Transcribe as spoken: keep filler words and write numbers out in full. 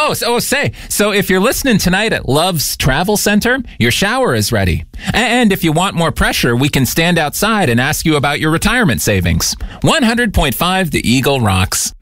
Oh, so oh, say, so if you're listening tonight at Love's Travel Center, your shower is ready. And if you want more pressure, we can stand outside and ask you about your retirement savings. one hundred point five The Eagle rocks.